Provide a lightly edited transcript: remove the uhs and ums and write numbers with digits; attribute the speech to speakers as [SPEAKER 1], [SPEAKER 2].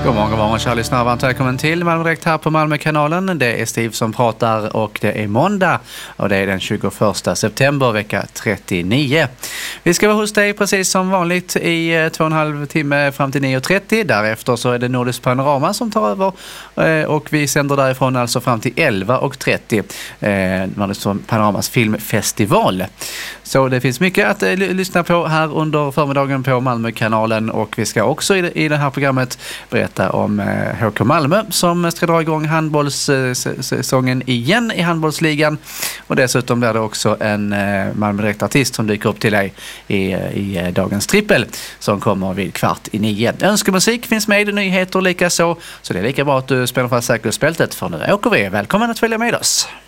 [SPEAKER 1] God morgon, kära lyssnare. Varmt välkommen till Malmö Direkt här på Malmökanalen. Det är Steve som pratar och det är måndag och det är den 21 september, vecka 39. Vi ska vara hos dig precis som vanligt i 2,5 timme fram till 9.30. Därefter så är det Nordisk Panorama som tar över och vi sänder därifrån alltså fram till 11.30. Nordisk Panoramas filmfestival. Så det finns mycket att lyssna på här under förmiddagen på Malmökanalen och vi ska också i det här programmet berätta om HK Malmö som ska dra igång handbollssäsongen igen i handbollsligan och dessutom blir det också en Malmö Direkt-artist som dyker upp till dig i dagens trippel som kommer vid 8:45. Önskemusik finns med i nyheter lika så det är lika bra att du spelar fast säkerhetsbältet för nu åker vi. Välkommen att följa med oss!